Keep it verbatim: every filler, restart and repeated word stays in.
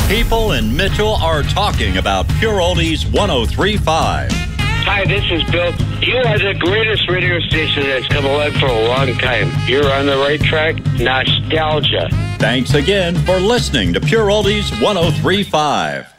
People in Mitchell are talking about Pure Oldies one oh three point five. Hi, this is Bill. You are the greatest radio station that's come along for a long time. You're on the right track. Nostalgia. Thanks again for listening to Pure Oldies one oh three point five.